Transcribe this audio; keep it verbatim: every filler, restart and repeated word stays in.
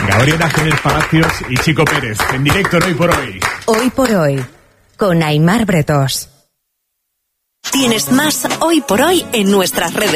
Gabriela Jerez Palacios y Chico Pérez, en directo en Hoy por Hoy. Hoy por Hoy, con Aimar Bretós. Tienes más Hoy por Hoy en nuestras redes